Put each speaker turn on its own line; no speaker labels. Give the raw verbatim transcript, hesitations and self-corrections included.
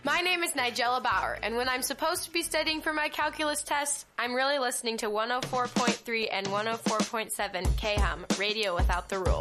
My name is Nigella Bauer, and when I'm supposed to be studying for my calculus test, I'm really listening to one oh four point three and one oh four point seven K H U M, Radio Without the Rules.